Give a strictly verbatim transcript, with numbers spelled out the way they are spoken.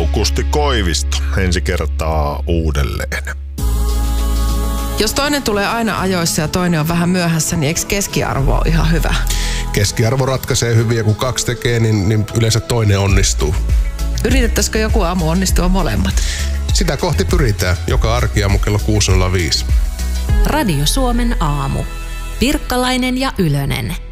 Kusti Koivisto ensi kertaa uudelleen. Jos toinen tulee aina ajoissa ja toinen on vähän myöhässä, niin eikö keskiarvo ole ihan hyvä? Keskiarvo ratkaisee hyvin ja kun kaksi tekee, niin, niin yleensä toinen onnistuu. Yritettäisikö joku aamu onnistua molemmat? Sitä kohti pyritään. Joka arkiaamu kello kuusi nolla viisi. Radio Suomen aamu. Pirkkalainen ja Ylönen.